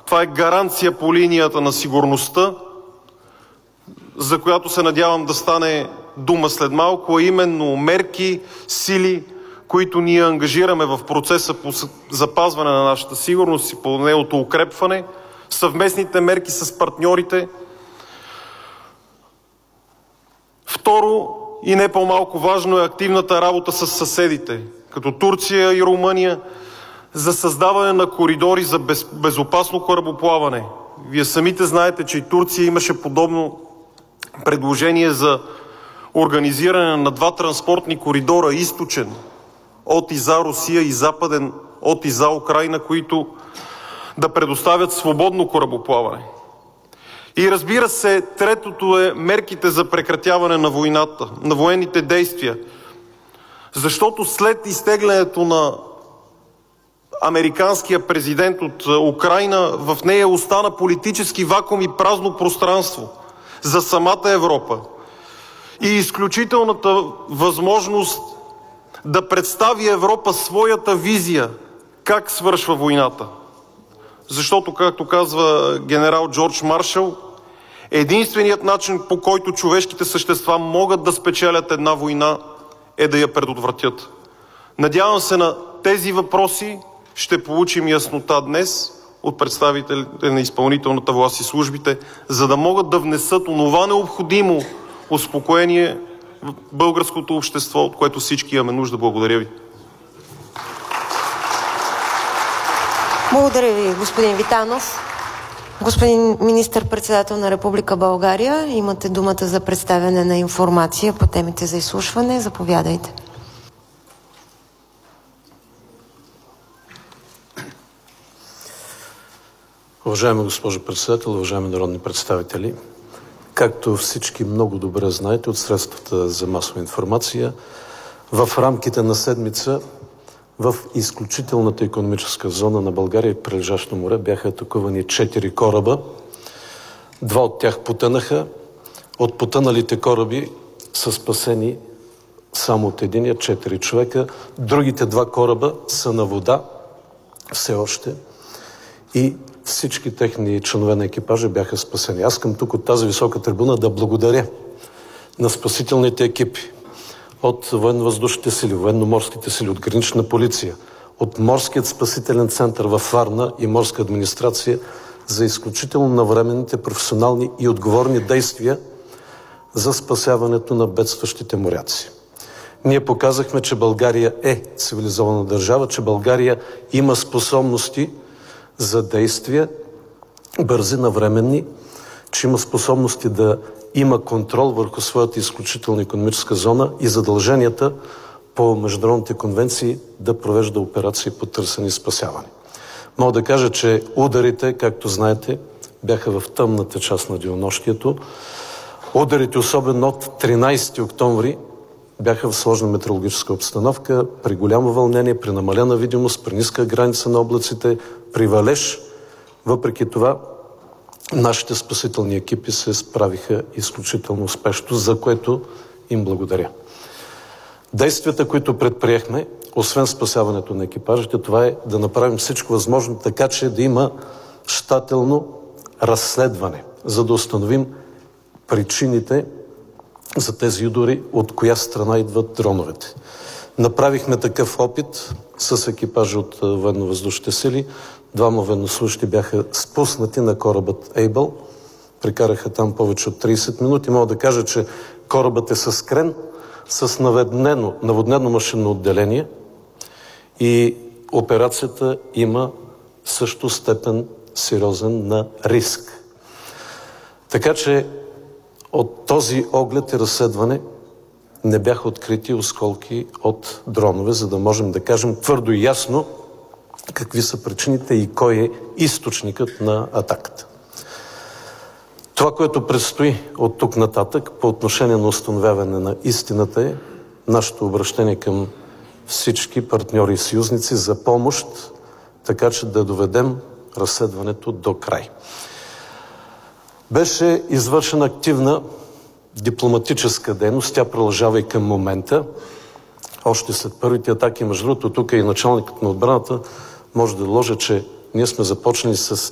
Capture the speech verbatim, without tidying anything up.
Това е гаранция по линията на сигурността, за която се надявам да стане дума след малко, а именно мерки, сили, които ние ангажираме в процеса по запазване на нашата сигурност и по нейното укрепване, съвместните мерки с партньорите. Второ, и не по-малко важно, е активната работа с съседите, като Турция и Румъния, за създаване на коридори за без, безопасно корабоплаване. Вие самите знаете, че и Турция имаше подобно предложение за организиране на два транспортни коридора, източен от и за Русия и западен от и за Украйна, които да предоставят свободно корабоплаване. И разбира се, третото е мерките за прекратяване на войната, на военните действия. Защото след изтеглянето на американския президент от Украйна, в нея остана политически вакуум и празно пространство за самата Европа. И изключителната възможност да представи Европа своята визия как свършва войната. Защото, както казва генерал Джордж Маршал, единственият начин, по който човешките същества могат да спечелят една война, е да я предотвратят. Надявам се на тези въпроси ще получим яснота днес от представителите на изпълнителната власт и службите, за да могат да внесат онова необходимо успокоение в българското общество, от което всички имаме нужда. Благодаря ви. Благодаря ви, господин Витанов. Господин министър-председател на Република България, имате думата за представяне на информация по темите за изслушване. Заповядайте. Уважаема госпожо председател, уважаеми народни представители, както всички много добре знаете от средствата за масова информация, в рамките на седмица в изключителната икономическа зона на България и прилежащо море бяха атакувани четири кораба. Два от тях потънаха. От потъналите кораби са спасени само от единия четири човека. Другите два кораба са на вода все още и всички техни членове на екипажа бяха спасени. Аз към тук от тази висока трибуна да благодаря на спасителните екипи от военно-въздушните сили, военно-морските сили, от гранична полиция, от Морският спасителен център във Варна и морска администрация за изключително навременните, професионални и отговорни действия за спасяването на бедстващите моряци. Ние показахме, че България е цивилизована държава, че България има способности за действия, бързи, навременни, че има способности да има контрол върху своята изключителна икономическа зона и задълженията по международните конвенции да провежда операции по търсене и спасяване. Мога да кажа, че ударите, както знаете, бяха в тъмната част на денонощието. Ударите, особено от тринайсети октомври, бяха в сложна метеорологическа обстановка, при голямо вълнение, при намалена видимост, при ниска граница на облаците, при валеж. Въпреки това, нашите спасителни екипи се справиха изключително успешно, за което им благодаря. Действията, които предприехме, освен спасяването на екипажите, това е да направим всичко възможно, така че да има щателно разследване, за да установим причините за тези удари, от коя страна идват дроновете. Направихме такъв опит с екипажа от военно-въздушните сили. Двама военнослужащи бяха спуснати на корабът Ейбъл. Прекараха там повече от трийсет минути. Мога да кажа, че корабът е с крен, с наводнено, наводнено машинно отделение и операцията има също степен сериозен на риск. Така че от този оглед и разследване не бяха открити осколки от дронове, за да можем да кажем твърдо и ясно какви са причините и кой е източникът на атаката. Това, което предстои от тук нататък по отношение на установяване на истината, е нашето обращение към всички партньори и съюзници за помощ, така че да доведем разследването до край. Беше извършена активна дипломатическа дейност, тя продължава и към момента. Още след първите атаки, между другото, тук и началникът на отбраната може да ложа, че ние сме започнали с